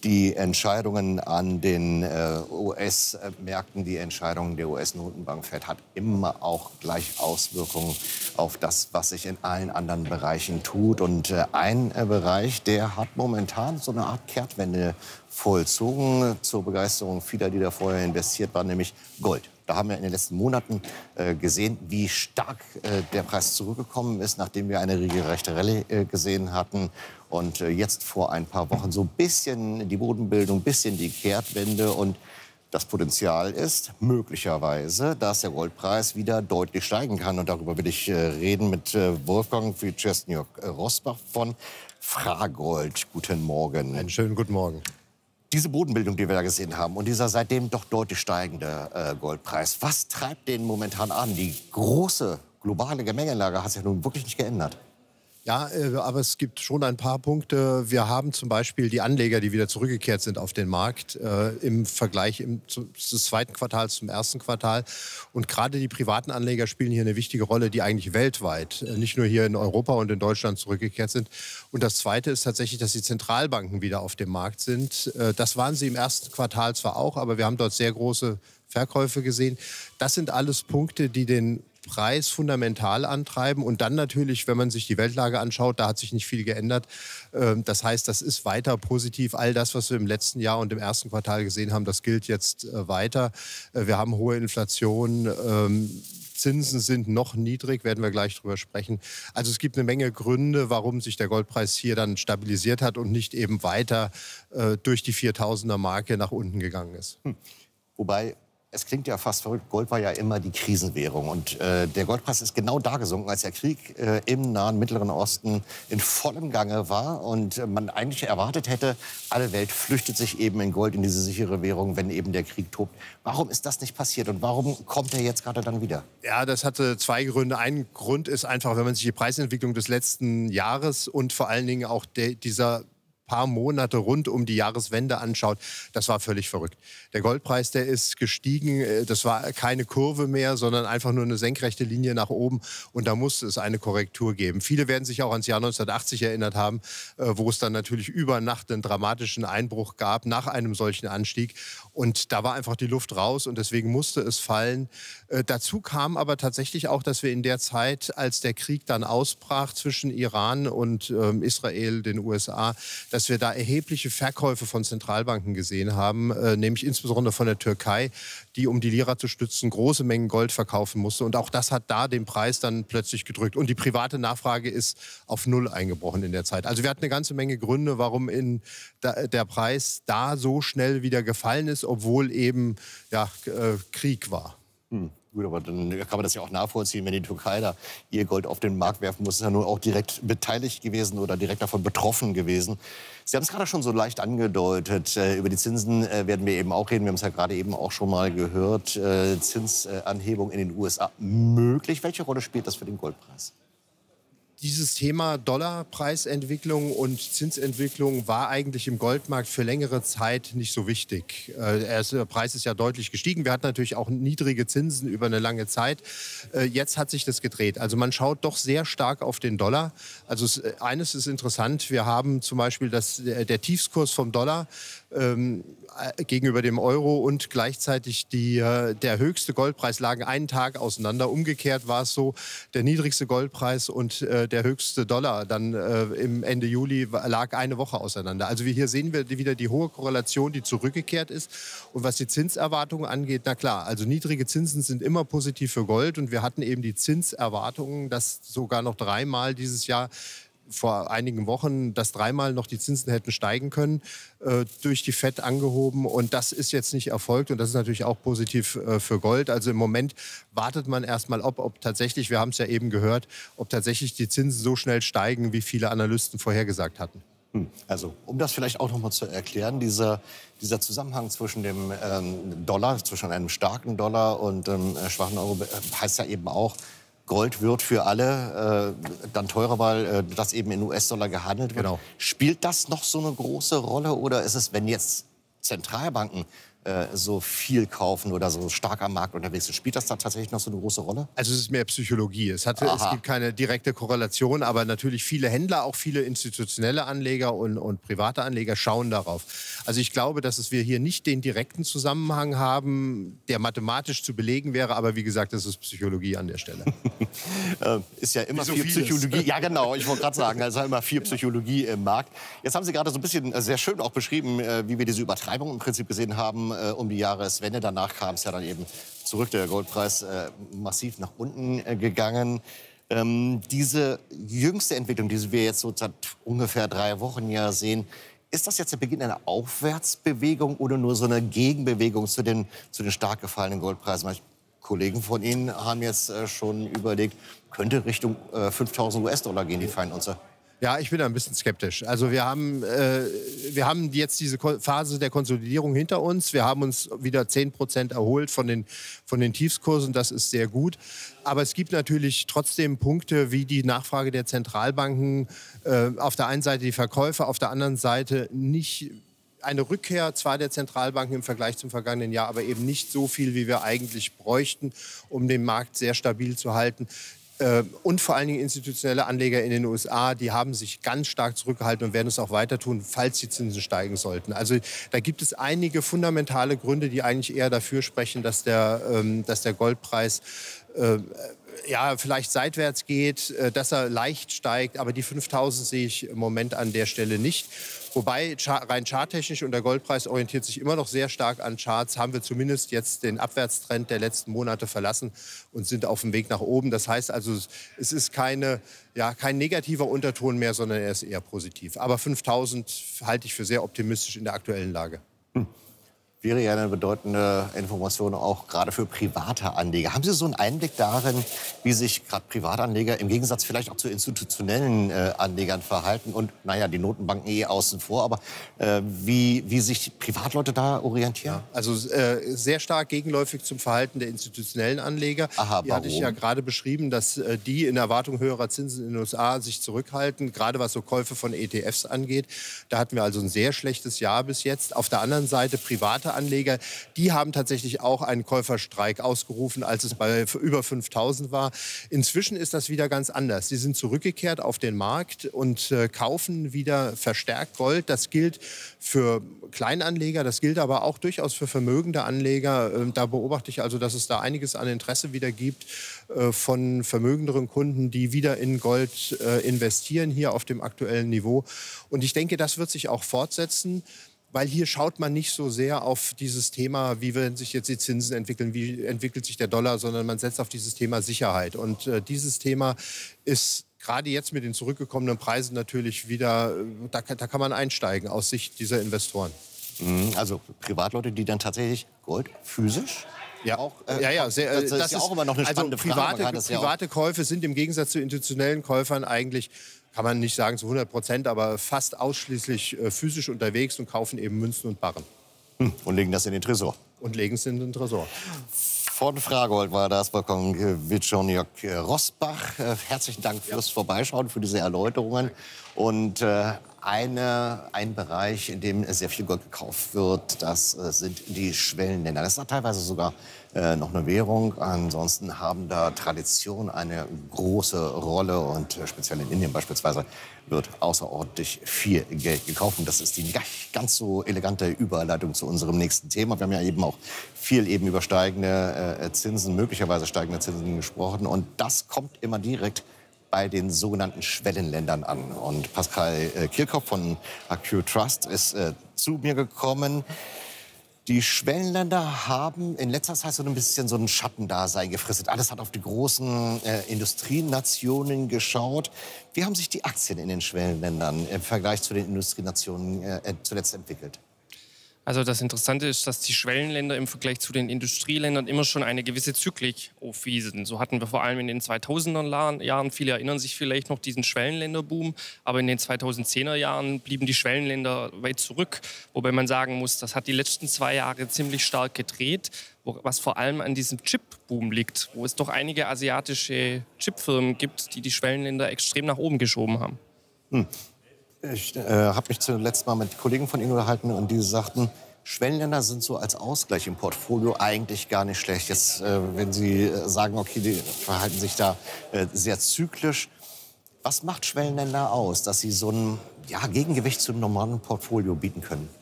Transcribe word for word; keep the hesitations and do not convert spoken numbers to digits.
Die Entscheidungen an den äh, U S-Märkten, die Entscheidungen der U S-Notenbank Fed hat immer auch gleich Auswirkungen auf das, was sich in allen anderen Bereichen tut. Und äh, ein äh, Bereich, der hat momentan so eine Art Kehrtwende vollzogen zur Begeisterung vieler, die da vorher investiert waren, nämlich Gold. Da haben wir in den letzten Monaten äh, gesehen, wie stark äh, der Preis zurückgekommen ist, nachdem wir eine regelrechte Rallye äh, gesehen hatten. Und äh, jetzt vor ein paar Wochen so ein bisschen die Bodenbildung, ein bisschen die Kehrtwende. Und das Potenzial ist möglicherweise, dass der Goldpreis wieder deutlich steigen kann. Und darüber will ich äh, reden mit äh, Wolfgang Wyczesniok-Rosbach von Fragold. Guten Morgen. Einen schönen guten Morgen. Diese Bodenbildung, die wir da gesehen haben, und dieser seitdem doch deutlich steigende äh, Goldpreis, was treibt den momentan an? Die große globale Gemengelage hat sich ja nun wirklich nicht geändert. Ja, äh, aber es gibt schon ein paar Punkte. Wir haben zum Beispiel die Anleger, die wieder zurückgekehrt sind auf den Markt, äh, im Vergleich im, zu, des zweiten Quartals zum ersten Quartal. Und gerade die privaten Anleger spielen hier eine wichtige Rolle, die eigentlich weltweit, äh, nicht nur hier in Europa und in Deutschland zurückgekehrt sind. Und das Zweite ist tatsächlich, dass die Zentralbanken wieder auf dem Markt sind. Äh, das waren sie im ersten Quartal zwar auch, aber wir haben dort sehr große Verkäufe gesehen. Das sind alles Punkte, die den Preis fundamental antreiben. Und dann natürlich, wenn man sich die Weltlage anschaut, da hat sich nicht viel geändert. Das heißt, das ist weiter positiv. All das, was wir im letzten Jahr und im ersten Quartal gesehen haben, das gilt jetzt weiter. Wir haben hohe Inflation. Zinsen sind noch niedrig, werden wir gleich drüber sprechen. Also es gibt eine Menge Gründe, warum sich der Goldpreis hier dann stabilisiert hat und nicht eben weiter durch die viertausender-Marke nach unten gegangen ist. Hm. Wobei, es klingt ja fast verrückt, Gold war ja immer die Krisenwährung. Und äh, der Goldpreis ist genau da gesunken, als der Krieg äh, im Nahen Mittleren Osten in vollem Gange war. Und äh, man eigentlich erwartet hätte, alle Welt flüchtet sich eben in Gold, in diese sichere Währung, wenn eben der Krieg tobt. Warum ist das nicht passiert und warum kommt er jetzt gerade dann wieder? Ja, das hatte zwei Gründe. Ein Grund ist einfach, wenn man sich die Preisentwicklung des letzten Jahres und vor allen Dingen auch de, dieser paar Monate rund um die Jahreswende anschaut, das war völlig verrückt. Der Goldpreis, der ist gestiegen, das war keine Kurve mehr, sondern einfach nur eine senkrechte Linie nach oben und da musste es eine Korrektur geben. Viele werden sich auch ans Jahr neunzehnhundertachtzig erinnert haben, wo es dann natürlich über Nacht einen dramatischen Einbruch gab nach einem solchen Anstieg und da war einfach die Luft raus und deswegen musste es fallen. Äh, dazu kam aber tatsächlich auch, dass wir in der Zeit, als der Krieg dann ausbrach zwischen Iran und ähm, Israel, den U S A, dass wir da erhebliche Verkäufe von Zentralbanken gesehen haben, äh, nämlich insbesondere von der Türkei, die, um die Lira zu stützen, große Mengen Gold verkaufen musste. Und auch das hat da den Preis dann plötzlich gedrückt. Und die private Nachfrage ist auf Null eingebrochen in der Zeit. Also wir hatten eine ganze Menge Gründe, warum in da, der Preis da so schnell wieder gefallen ist, obwohl eben ja, äh, Krieg war. Hm. Gut, aber dann kann man das ja auch nachvollziehen, wenn die Türkei da ihr Gold auf den Markt werfen muss. Ist ja nur auch direkt beteiligt gewesen oder direkt davon betroffen gewesen. Sie haben es gerade schon so leicht angedeutet. Äh, über die Zinsen äh, werden wir eben auch reden. Wir haben es ja gerade eben auch schon mal gehört. Äh, Zinsanhebung in den U S A möglich. Welche Rolle spielt das für den Goldpreis? Dieses Thema Dollarpreisentwicklung und Zinsentwicklung war eigentlich im Goldmarkt für längere Zeit nicht so wichtig. Der Preis ist ja deutlich gestiegen. Wir hatten natürlich auch niedrige Zinsen über eine lange Zeit. Jetzt hat sich das gedreht. Also man schaut doch sehr stark auf den Dollar. Also eines ist interessant. Wir haben zum Beispiel das, der Tiefskurs vom Dollar ähm, gegenüber dem Euro und gleichzeitig die, der höchste Goldpreis lagen einen Tag auseinander. Umgekehrt war es so, der niedrigste Goldpreis und äh, der höchste Dollar dann äh, im Ende Juli lag eine Woche auseinander. Also hier sehen wir wieder die hohe Korrelation, die zurückgekehrt ist. Und was die Zinserwartungen angeht, na klar, also niedrige Zinsen sind immer positiv für Gold. Und wir hatten eben die Zinserwartungen, dass sogar noch dreimal dieses Jahr vor einigen Wochen, dass dreimal noch die Zinsen hätten steigen können, äh, durch die Fed angehoben. Und das ist jetzt nicht erfolgt. Und das ist natürlich auch positiv äh, für Gold. Also im Moment wartet man erstmal, ob, ob tatsächlich, wir haben es ja eben gehört, ob tatsächlich die Zinsen so schnell steigen, wie viele Analysten vorhergesagt hatten. Also, um das vielleicht auch noch mal zu erklären, dieser, dieser Zusammenhang zwischen dem ähm, Dollar, zwischen einem starken Dollar und einem äh, schwachen Euro, äh, heißt ja eben auch, Gold wird für alle äh, dann teurer, weil äh, das eben in U S-Dollar gehandelt wird. Genau. Spielt das noch so eine große Rolle oder ist es, wenn jetzt Zentralbanken äh, so viel kaufen oder so stark am Markt unterwegs sind. Spielt das da tatsächlich noch so eine große Rolle? Also es ist mehr Psychologie. Es, hatte, es gibt keine direkte Korrelation, aber natürlich viele Händler, auch viele institutionelle Anleger und, und private Anleger schauen darauf. Also ich glaube, dass es wir hier nicht den direkten Zusammenhang haben, der mathematisch zu belegen wäre, aber wie gesagt, das ist Psychologie an der Stelle. äh, ist ja immer so viel vieles. Psychologie. Ja genau, ich wollte gerade sagen, es ist ja immer viel Psychologie im Markt. Jetzt haben Sie gerade so ein bisschen äh, sehr schön auch beschrieben, äh, wie wir diese Übertreibung im Prinzip gesehen haben äh, um die Jahreswende. Danach kam es ja dann eben zurück, der Goldpreis äh, massiv nach unten äh, gegangen. Ähm, diese jüngste Entwicklung, die wir jetzt so seit ungefähr drei Wochen ja sehen, ist das jetzt der Beginn einer Aufwärtsbewegung oder nur so eine Gegenbewegung zu den, zu den stark gefallenen Goldpreisen? Manche Kollegen von Ihnen haben jetzt äh, schon überlegt, könnte Richtung äh, fünftausend US-Dollar gehen, die Feinunze. Ja, ich bin da ein bisschen skeptisch. Also wir haben, äh, wir haben jetzt diese Phase der Konsolidierung hinter uns. Wir haben uns wieder zehn Prozent erholt von den, von den Tiefskursen. Das ist sehr gut. Aber es gibt natürlich trotzdem Punkte wie die Nachfrage der Zentralbanken. Äh, auf der einen Seite die Verkäufer, auf der anderen Seite nicht eine Rückkehr zwar der Zentralbanken im Vergleich zum vergangenen Jahr, aber eben nicht so viel, wie wir eigentlich bräuchten, um den Markt sehr stabil zu halten. Und vor allen Dingen institutionelle Anleger in den U S A, die haben sich ganz stark zurückgehalten und werden es auch weiter tun, falls die Zinsen steigen sollten. Also da gibt es einige fundamentale Gründe, die eigentlich eher dafür sprechen, dass der, ähm, dass der Goldpreis äh, ja, vielleicht seitwärts geht, äh, dass er leicht steigt. Aber die fünftausend sehe ich im Moment an der Stelle nicht. Wobei rein charttechnisch, und der Goldpreis orientiert sich immer noch sehr stark an Charts, haben wir zumindest jetzt den Abwärtstrend der letzten Monate verlassen und sind auf dem Weg nach oben. Das heißt also, es ist keine, ja, kein negativer Unterton mehr, sondern er ist eher positiv. Aber fünftausend halte ich für sehr optimistisch in der aktuellen Lage. Hm. Wäre ja eine bedeutende Information auch gerade für private Anleger. Haben Sie so einen Einblick darin, wie sich gerade Privatanleger im Gegensatz vielleicht auch zu institutionellen äh, Anlegern verhalten? Und naja, die Notenbanken eh außen vor, aber äh, wie, wie sich Privatleute da orientieren? Ja, also äh, sehr stark gegenläufig zum Verhalten der institutionellen Anleger. Aha, die hatte ich ja gerade beschrieben, dass äh, die in Erwartung höherer Zinsen in den U S A sich zurückhalten, gerade was so Käufe von E T Fs angeht. Da hatten wir also ein sehr schlechtes Jahr bis jetzt. Auf der anderen Seite private Anleger, die haben tatsächlich auch einen Käuferstreik ausgerufen, als es bei über fünftausend war. Inzwischen ist das wieder ganz anders. Sie sind zurückgekehrt auf den Markt und äh, kaufen wieder verstärkt Gold. Das gilt für Kleinanleger, das gilt aber auch durchaus für vermögende Anleger. Äh, da beobachte ich also, dass es da einiges an Interesse wieder gibt äh, von vermögenderen Kunden, die wieder in Gold äh, investieren, hier auf dem aktuellen Niveau. Und ich denke, das wird sich auch fortsetzen. Weil hier schaut man nicht so sehr auf dieses Thema, wie werden sich jetzt die Zinsen entwickeln, wie entwickelt sich der Dollar, sondern man setzt auf dieses Thema Sicherheit. Und äh, dieses Thema ist gerade jetzt mit den zurückgekommenen Preisen natürlich wieder, da, da kann man einsteigen aus Sicht dieser Investoren. Also Privatleute, die dann tatsächlich Gold physisch? Ja, auch, äh, ja, ja, sehr, das, das, das ist ja auch immer noch eine spannende also private, Frage. Private Käufe sind im Gegensatz zu institutionellen Käufern eigentlich, kann man nicht sagen zu hundert Prozent, aber fast ausschließlich äh, physisch unterwegs und kaufen eben Münzen und Barren. Hm, und legen das in den Tresor. Und legen es in den Tresor. Von Fragold war das Balkon Wittschoniok Rosbach. Äh, herzlichen Dank fürs Vorbeischauen, für diese Erläuterungen. Und äh, eine, ein Bereich, in dem sehr viel Gold gekauft wird, das äh, sind die Schwellenländer. Das ist teilweise sogar äh, noch eine Währung. Ansonsten haben da Tradition eine große Rolle. Und äh, speziell in Indien beispielsweise wird außerordentlich viel Geld gekauft. Und das ist die nicht ganz so elegante Überleitung zu unserem nächsten Thema. Wir haben ja eben auch viel eben über steigende äh, Zinsen, möglicherweise steigende Zinsen gesprochen. Und das kommt immer direkt bei den sogenannten Schwellenländern an. Und Pascal äh, Kirchhoff von Acure Trust ist äh, zu mir gekommen. Die Schwellenländer haben in letzter Zeit so ein bisschen so ein Schattendasein gefristet. Alles hat auf die großen äh, Industrienationen geschaut. Wie haben sich die Aktien in den Schwellenländern im Vergleich zu den Industrienationen äh, zuletzt entwickelt? Also das Interessante ist, dass die Schwellenländer im Vergleich zu den Industrieländern immer schon eine gewisse Zyklik aufwiesen. So hatten wir vor allem in den zweitausender Jahren, viele erinnern sich vielleicht noch, diesen Schwellenländerboom, aber in den zweitausendzehner Jahren blieben die Schwellenländer weit zurück. Wobei man sagen muss, das hat die letzten zwei Jahre ziemlich stark gedreht, was vor allem an diesem Chip-Boom liegt, wo es doch einige asiatische Chipfirmen gibt, die die Schwellenländer extrem nach oben geschoben haben. Hm. Ich äh, habe mich zuletzt mal mit Kollegen von Ihnen unterhalten und die sagten, Schwellenländer sind so als Ausgleich im Portfolio eigentlich gar nicht schlecht. Jetzt, äh, wenn Sie äh, sagen, okay, die verhalten sich da äh, sehr zyklisch. Was macht Schwellenländer aus, dass sie so ein ja, Gegengewicht zum normalen Portfolio bieten können?